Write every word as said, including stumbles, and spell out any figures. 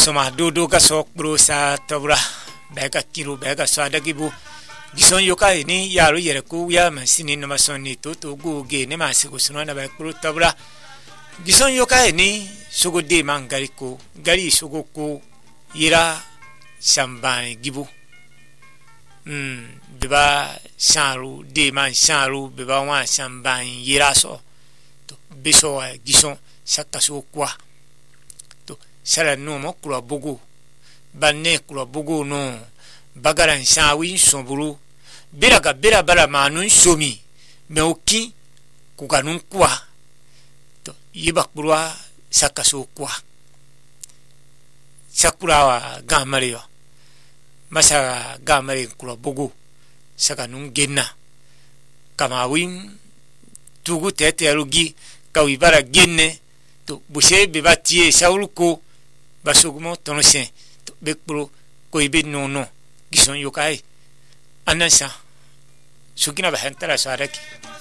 soma dodo ka sok bro sa tabra beka kiro beka so adagibu gison yoka ni yaro yere ku ya masini no masoni to to go ge ne masigo suno na ba bro tabra gison yoka ni sogo de mangari ko gari sogo ko yira shambani gibu mm beba sharu de man sharu beba wa shambani yira so to biso gison sakaso kwa to sala no mo kula bogo banne kula bogo no bagaran shawi somburu biraga bira bala manun somi meoki kukanun kwa to yibakburwa sakaso kwa sakurawa gamario masa gamari kula bogo sakanun genna kamawin tugu tete arugi kawibara genne to bushe bebatie sauluko basugumo tonosen to bekpro koibe no no gison yokai anansa sukina bahantara saraki